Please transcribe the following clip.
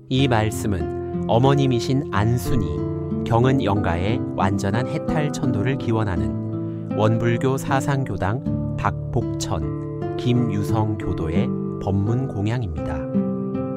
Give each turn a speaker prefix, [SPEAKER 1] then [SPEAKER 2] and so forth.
[SPEAKER 1] 이 말씀은 어머님이신 안순이 경은 영가의 완전한 해탈 천도를 기원하는 원불교 사상교당 박복천, 김유성 교도의 법문 공양입니다.